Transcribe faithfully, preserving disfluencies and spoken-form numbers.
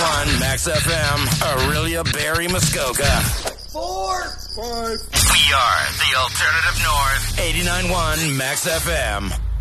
one Max F M, Aurelia, Barry, Muskoka. Four, five. We are the Alternative North, eighty-nine point one Max F M.